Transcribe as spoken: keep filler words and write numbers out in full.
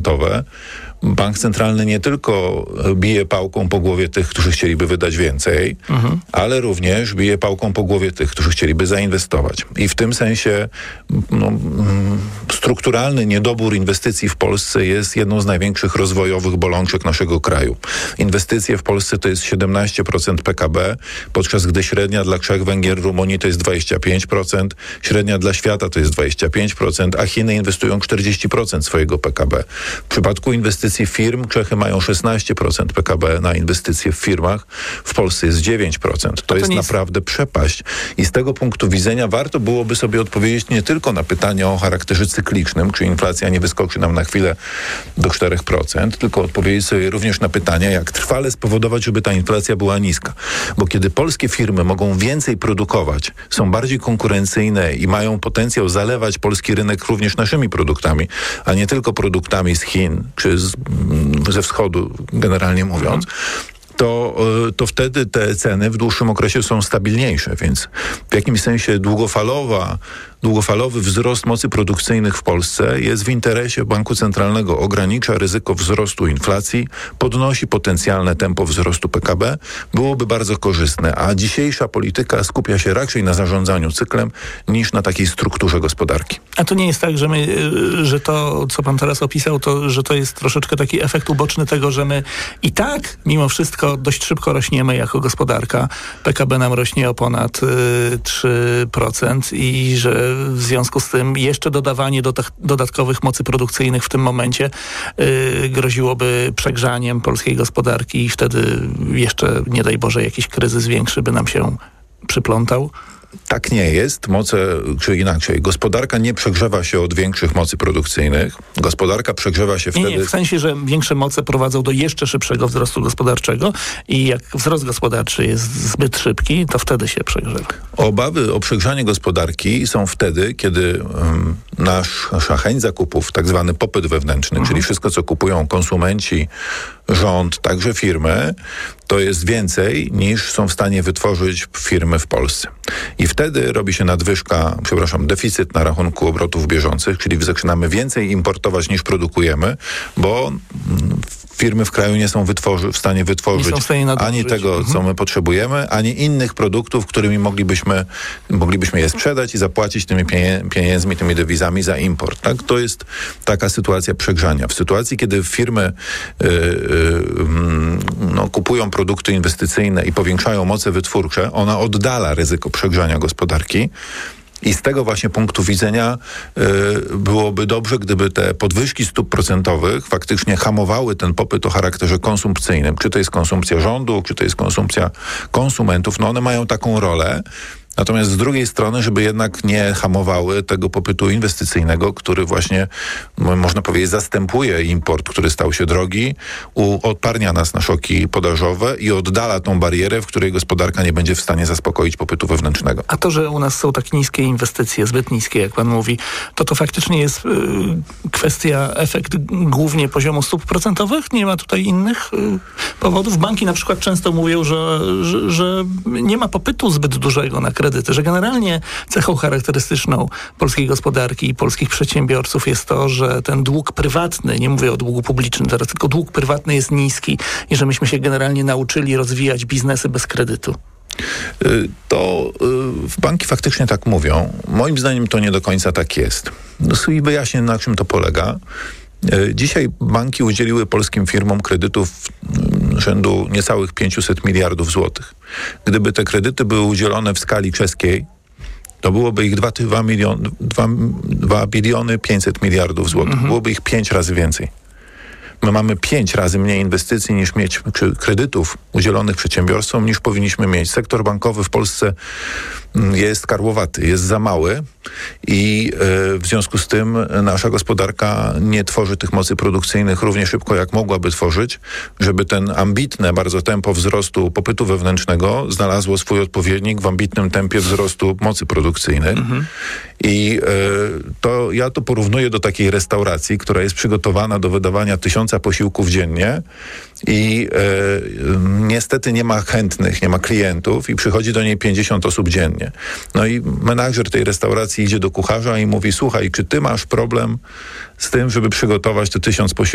procentowe, bank centralny nie tylko bije pałką po głowie tych, którzy chcieliby wydać więcej, mhm. ale również bije pałką po głowie tych, którzy chcieliby zainwestować. I w tym sensie no, strukturalny niedobór inwestycji w Polsce jest jedną z największych rozwojowych bolączek naszego kraju. Inwestycje w Polsce to jest siedemnaście procent P K B, podczas gdy średnia dla Czech, Węgier, Rumunii to jest dwadzieścia pięć procent, średnia dla świata to jest dwadzieścia pięć procent, a Chiny inwestują czterdzieści procent swojego P K B. W przypadku inwestycji firm Czechy mają szesnaście procent P K B na inwestycje w firmach, w Polsce jest dziewięć procent. To, to jest naprawdę jest... przepaść. I z tego punktu widzenia warto byłoby sobie odpowiedzieć nie tylko na pytanie o charakterze cyklicznym, czy inflacja nie wyskoczy nam na chwilę do czterech procent, tylko odpowiedzieć sobie również na pytanie, jak trwale spowodować, żeby ta inflacja była niska. Bo kiedy polskie firmy mogą więcej produkować, są bardziej konkurencyjne i mają potencjał zalewać polski rynek również naszymi produktami, a nie tylko produktami z Chin, czy z, ze wschodu, generalnie mówiąc, to, to wtedy te ceny w dłuższym okresie są stabilniejsze, więc w jakimś sensie długofalowa Długofalowy wzrost mocy produkcyjnych w Polsce jest w interesie Banku Centralnego, ogranicza ryzyko wzrostu inflacji, podnosi potencjalne tempo wzrostu P K B, byłoby bardzo korzystne, a dzisiejsza polityka skupia się raczej na zarządzaniu cyklem niż na takiej strukturze gospodarki. A to nie jest tak, że my, że to, co pan teraz opisał, to, że to jest troszeczkę taki efekt uboczny tego, że my i tak mimo wszystko dość szybko rośniemy jako gospodarka. P K B nam rośnie o ponad y, trzy procent i że w związku z tym jeszcze dodawanie do dodatkowych mocy produkcyjnych w tym momencie yy, groziłoby przegrzaniem polskiej gospodarki i wtedy jeszcze, nie daj Boże, jakiś kryzys większy by nam się przyplątał. Tak nie jest. Moce, czy inaczej, gospodarka nie przegrzewa się od większych mocy produkcyjnych. Gospodarka przegrzewa się wtedy... Nie, nie, w sensie, że większe moce prowadzą do jeszcze szybszego wzrostu gospodarczego i jak wzrost gospodarczy jest zbyt szybki, to wtedy się przegrzewa. Obawy o przegrzanie gospodarki są wtedy, kiedy um, nasz, nasza chęć zakupów, tak zwany popyt wewnętrzny, mhm. czyli wszystko, co kupują konsumenci, rząd, także firmy, to jest więcej niż są w stanie wytworzyć firmy w Polsce. I wtedy robi się nadwyżka, przepraszam, deficyt na rachunku obrotów bieżących, czyli zaczynamy więcej importować niż produkujemy, bo firmy w kraju nie są wytworzy, w stanie wytworzyć w stanie ani tego, mhm. co my potrzebujemy, ani innych produktów, którymi moglibyśmy, moglibyśmy je sprzedać i zapłacić tymi pieniędzmi, tymi dewizami za import. Tak? To jest taka sytuacja przegrzania. W sytuacji, kiedy firmy yy, yy, no, kupują produkty inwestycyjne i powiększają moce wytwórcze, ona oddala ryzyko przegrzania gospodarki. I z tego właśnie punktu widzenia y, byłoby dobrze, gdyby te podwyżki stóp procentowych faktycznie hamowały ten popyt o charakterze konsumpcyjnym. Czy to jest konsumpcja rządu, czy to jest konsumpcja konsumentów. No one mają taką rolę. Natomiast z drugiej strony, żeby jednak nie hamowały tego popytu inwestycyjnego, który właśnie, można powiedzieć, zastępuje import, który stał się drogi, odparnia nas na szoki podażowe i oddala tą barierę, w której gospodarka nie będzie w stanie zaspokoić popytu wewnętrznego. A to, że u nas są tak niskie inwestycje, zbyt niskie, jak pan mówi, to to faktycznie jest y, kwestia, efekt głównie poziomu stóp procentowych? Nie ma tutaj innych y, powodów? Banki na przykład często mówią, że, że, że nie ma popytu zbyt dużego na kredyt. Kredyty, że generalnie cechą charakterystyczną polskiej gospodarki i polskich przedsiębiorców jest to, że ten dług prywatny, nie mówię o długu publicznym teraz, tylko dług prywatny jest niski i że myśmy się generalnie nauczyli rozwijać biznesy bez kredytu. To y, banki faktycznie tak mówią. Moim zdaniem to nie do końca tak jest. No i wyjaśnię, na czym to polega. Dzisiaj banki udzieliły polskim firmom kredytów rzędu niecałych pięćset miliardów złotych. Gdyby te kredyty były udzielone w skali czeskiej, to byłoby ich dwa biliony pięćset miliardów złotych. Mhm. Byłoby ich pięć razy więcej. My mamy pięć razy mniej inwestycji niż mieć, czy kredytów udzielonych przedsiębiorstwom niż powinniśmy mieć. Sektor bankowy w Polsce jest karłowaty, jest za mały i y, w związku z tym nasza gospodarka nie tworzy tych mocy produkcyjnych równie szybko, jak mogłaby tworzyć, żeby ten ambitne bardzo tempo wzrostu popytu wewnętrznego znalazło swój odpowiednik w ambitnym tempie wzrostu mocy produkcyjnych. Mhm. I y, to ja to porównuję do takiej restauracji, która jest przygotowana do wydawania tysiąca posiłków dziennie i y, niestety nie ma chętnych, nie ma klientów i przychodzi do niej pięćdziesiąt osób dziennie. No i menadżer tej restauracji idzie do kucharza i mówi: słuchaj, czy ty masz problem z tym, żeby przygotować te tysiąc posiłków